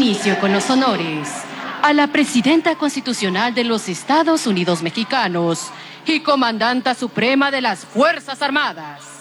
inicio con los honores a la Presidenta Constitucional de los Estados Unidos Mexicanos y Comandanta Suprema de las Fuerzas Armadas.